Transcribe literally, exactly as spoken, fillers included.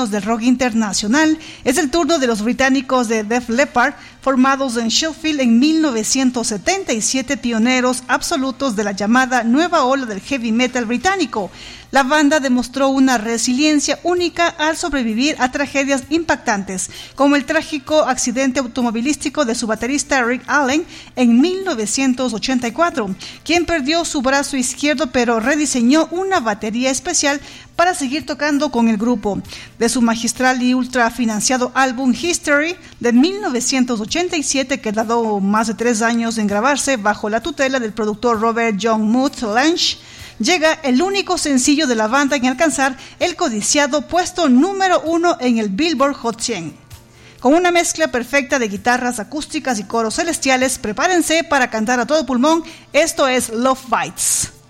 veteranos del rock internacional. Es el turno de los británicos de Def Leppard, formados en Sheffield en mil novecientos setenta y siete, pioneros absolutos de la llamada nueva ola del heavy metal británico. La banda demostró una resiliencia única al sobrevivir a tragedias impactantes, como el trágico accidente automovilístico de su baterista Rick Allen en mil novecientos ochenta y cuatro, quien perdió su brazo izquierdo pero rediseñó una batería especial para seguir tocando con el grupo. De su magistral y ultra financiado álbum History de mil novecientos ochenta y siete, que tardó más de tres años en grabarse bajo la tutela del productor Robert John Muth Lange, llega el único sencillo de la banda en alcanzar el codiciado puesto número uno en el Billboard Hot cien. Con una mezcla perfecta de guitarras acústicas y coros celestiales, prepárense para cantar a todo pulmón. Esto es Love Bites.